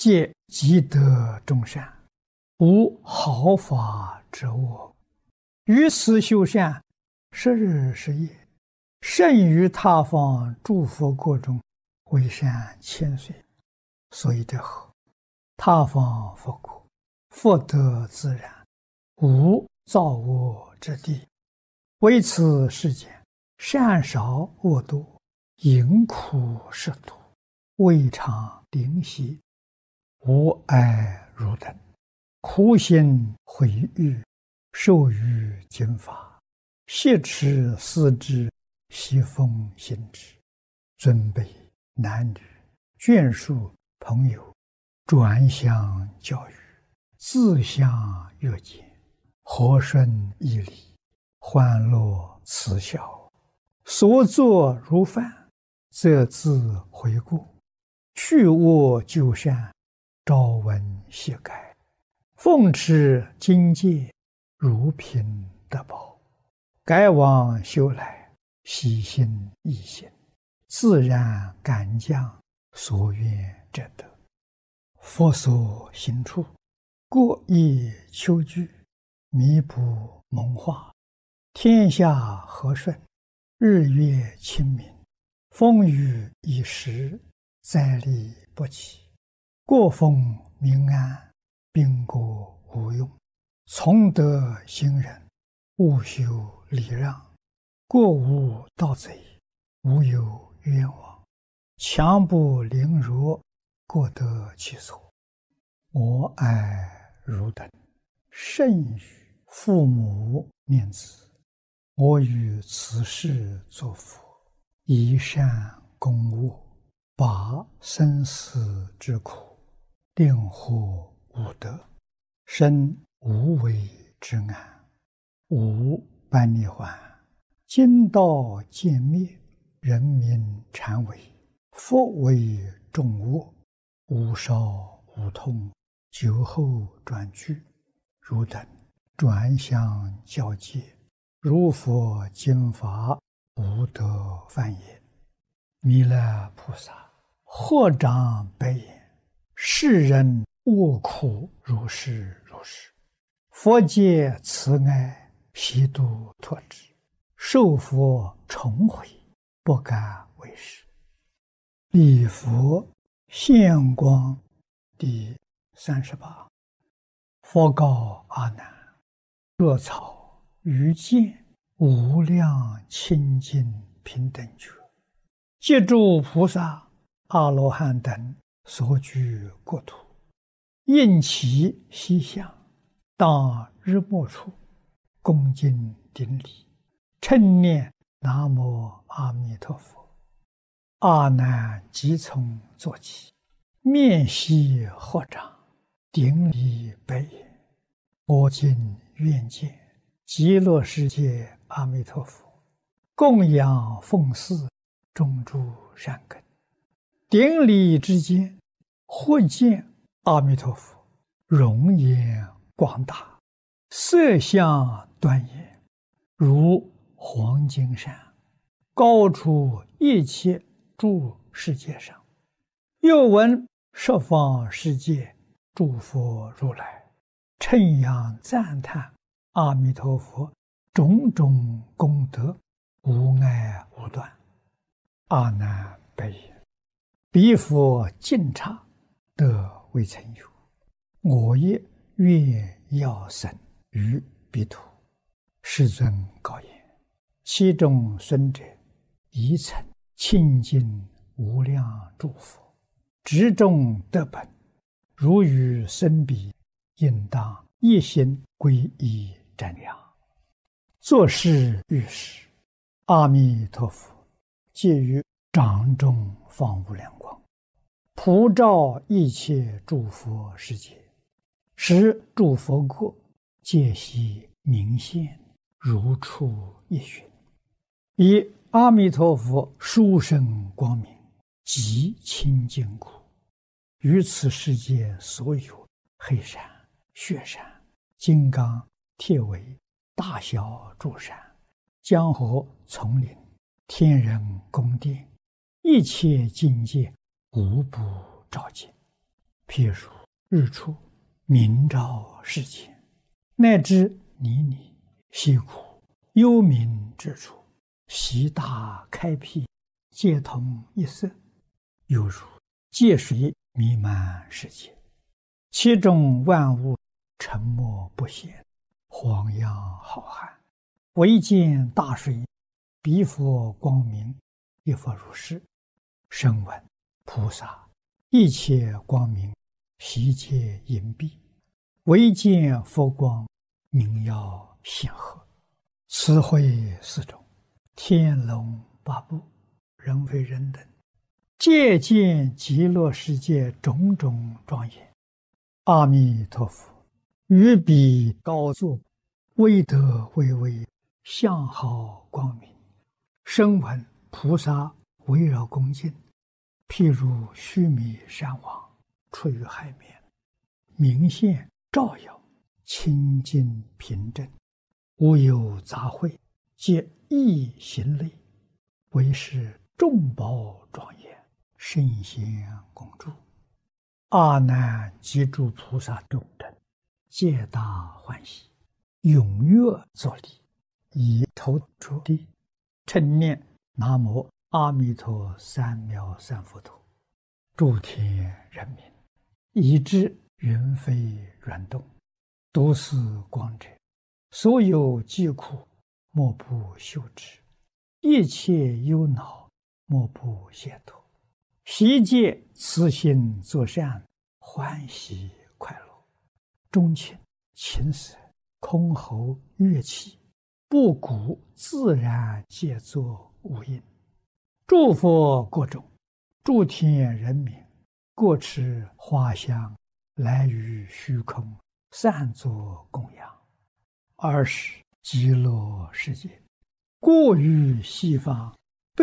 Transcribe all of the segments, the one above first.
皆积德众善，无毫发之恶。于此修善，10日10夜，甚于他方诸佛国中，为善千岁。所以者何？他方佛国，福德自然，无造恶之地。为此世间，善少恶多，淫苦食毒，未尝灵犀，无爱如等，苦心毁誉，受于经法，挟持思之，习风行之，尊卑男女眷属朋友，转相教育，自相约见，和顺义理，欢乐慈孝，所作如饭，则自回顾，去恶就善，朝闻夕改，奉持经戒，如凭得宝，改往修来，喜心易行，自然感将，所愿者得。佛所行处，过意求具，弥补蒙化，天下和顺，日月清明，风雨已时，灾厉不起，国风民安，兵国无用，从德行仁，务修礼让，过无盗贼，无有冤枉，强不凌弱，过得其所。我爱汝等，甚于父母念子，我于此世作佛，以善攻恶，拔生死之苦，令获无得，生无为之安，无般涅槃，经道渐灭，人民禅为，佛为众恶，无少无痛，酒后转去，汝等转相教戒，如佛经法，无得犯也。弥勒菩萨合掌白言：世人恶苦如是如是，佛界慈爱，悉度脱之，受佛重回，不敢为是。礼佛现光第38。佛告阿难：若草于见无量清净平等觉，借诸菩萨阿罗汉等所居国土，应其西向，当日没处，恭敬顶礼，称念南无阿弥陀佛。阿难即从坐起，面悉合掌，顶礼白言：我今愿见极乐世界阿弥陀佛，供养奉祀，种诸善根。顶礼之间，忽见阿弥陀佛容颜广大，色相端严，如黄金山，高出一切诸世界上。又闻十方世界诸佛如来称扬赞叹阿弥陀佛种种功德，无碍无断。阿难白言：彼佛尽刹，得未曾有，我也愿要生于彼土。世尊告言：其中孙者，宜曾清净无量诸佛，执众得本，如与生彼，应当一心皈依瞻仰。作是遇时，阿弥陀佛借于掌中放无量光，普照一切诸佛世界，使诸佛国皆悉明现，如出一寻。以阿弥陀佛殊胜光明，极清净故，于此世界所有黑山、雪山、金刚、铁围、大小诸山、江河、丛林、天人宫殿，一切境界无不照见。 譬如日出，明照世间，乃至泥泞、溪谷、幽冥之处，悉大开辟，皆同一色，犹如界水弥漫世界，其中万物沉默不显，晃漾浩瀚，唯见大水，彼佛光明，亦复如是。声闻、菩萨，一切光明，悉皆隐蔽，唯见佛光，明耀显赫。此会四种，天龙八部，人非人等，皆见极乐世界种种庄严。阿弥陀佛于彼高坐，威德巍巍，相好光明。声闻菩萨围绕恭敬，譬如须弥山王出于海面，明现照耀，清净平正，无有杂秽，皆一行类，为是众宝庄严，圣贤共住。阿难及诸菩萨众等，皆大欢喜，踊跃作礼，以头着地，称念南无阿弥陀三藐三菩提。诸天人民，以至云飞软动，都是光者，所有疾苦，莫不休止；一切忧恼，莫不解脱。悉皆慈心作善，欢喜快乐。钟磬、琴瑟、箜篌、乐器，布谷自然皆作无应。诸佛国中，诸天人民，各持花香，来于虚空，散作供养。尔时极乐世界，过于西方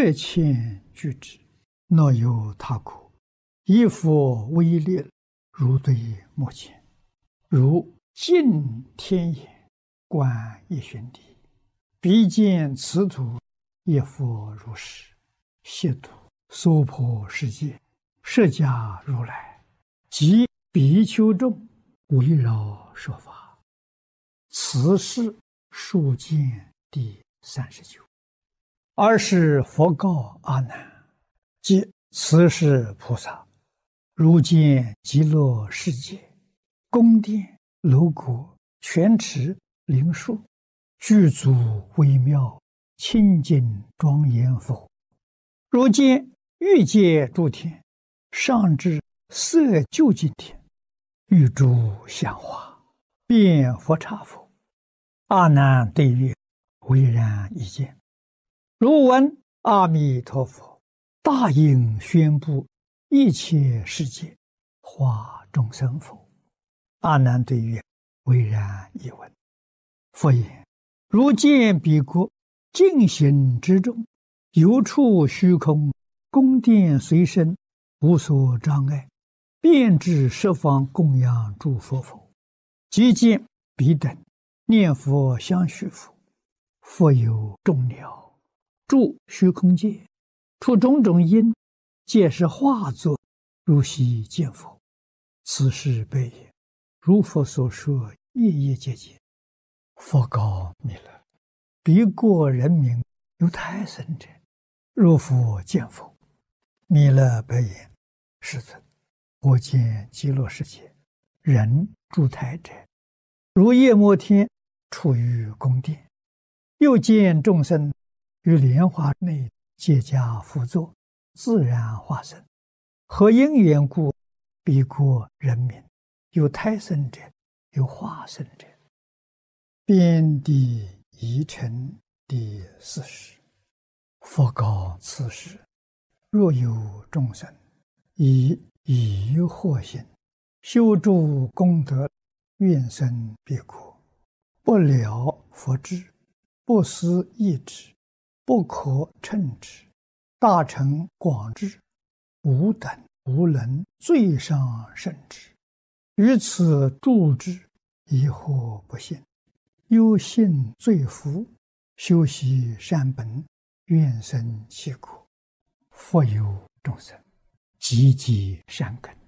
8,000俱胝，若有他国，以佛威力，如对目前，如镜天眼，观一旬地，彼见此土，亦复如是。悉土娑婆世界，释迦如来及比丘众，围绕说法。此是数见第39。尔时佛告阿难：即此是菩萨，如见极乐世界，宫殿、楼阁、泉池、灵树，具足微妙，清净庄严否？如见欲界诸天，上至色究竟天，欲诸香花，遍佛刹否？阿难对曰：唯然一见。如闻阿弥陀佛大应宣布一切世界，化众生否？阿难对曰：唯然一闻。佛言：如见彼国净行之中，有处虚空，宫殿随身，无所障碍，遍至十方供养诸佛否？即见彼等念佛相续否？复有众鸟住虚空界，出种种因，皆是化作，如悉见否？此是悲也。如佛所说，夜夜皆见。佛告弥勒：彼国人民有胎生者，若复见否？弥勒白言：世尊，我见极乐世界人住胎者，如夜摩天处于宫殿，又见众生于莲花内结跏趺坐，自然化身。何因缘故？彼国人民有胎生者，有化身者。遍地疑尘第40。佛告此时：若有众生以疑惑心，修诸功德，愿生彼国，不了佛智，不思议之，不可称之，大乘广智，无等无能，最上甚至。于此住之，疑惑不信，忧信罪福，修习善本，愿生其国。复有众生积极善根，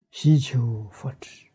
希求佛知。